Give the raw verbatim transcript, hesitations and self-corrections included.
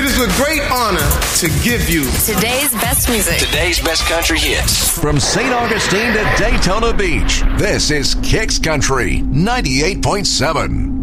is with great honor to give you today's best music. Today's best country hits. From Saint Augustine to Daytona Beach, this is Kicks Country ninety-eight point seven.